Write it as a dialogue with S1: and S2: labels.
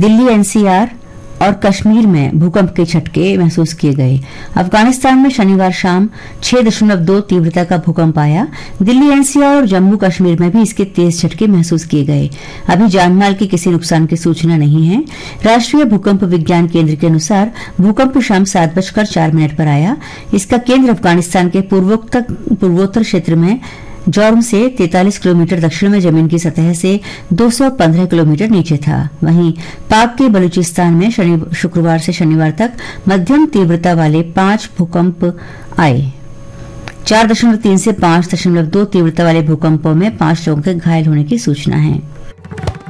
S1: Delhi, NCR और कश्मीर में भूकंप के झटके महसूस किए गए। अफगानिस्तान में शनिवार शाम 6.2 तीव्रता का भूकंप आया। दिल्ली, एनसीआर और जम्मू कश्मीर में भी इसके तेज झटके महसूस किए गए। अभी जानमाल की किसी नुकसान की सूचना नहीं है। राष्ट्रीय भूकंप विज्ञान केंद्र के अनुसार भूकंप शाम 7:04 पर आया। इसका केंद्र अफगानिस्तान के पूर्वोत्तर क्षेत्र में जौर्म से 43 किलोमीटर दक्षिण में जमीन की सतह से 215 किलोमीटर नीचे था। वहीं पाक के बलूचिस्तान में शुक्रवार से शनिवार तक मध्यम तीव्रता वाले 5 भूकंप आए। 4.3 से 5.2 तीव्रता वाले भूकंपों में 5 लोगों के घायल होने की सूचना है।